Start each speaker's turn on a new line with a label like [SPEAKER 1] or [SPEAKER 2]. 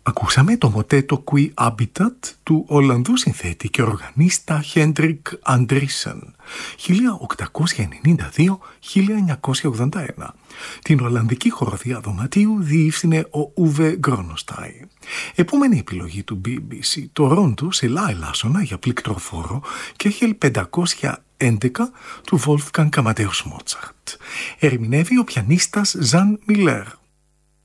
[SPEAKER 1] Ακούσαμε το μοτέτο Qui Habitat του Ολλανδού συνθέτη και οργανίστα Hendrik Andriessen 1892-1981. Την Ολλανδική χοροδία δωματίου διεύθυνε ο Uwe Gronostaij. Επόμενη επιλογή του BBC, το ρόντο σε λα ελάσσονα για πληκτροφόρο και 1511 του Wolfgang Amadeus Mozart. Ερμηνεύει ο πιανίστας Ζαν Μιλέρ.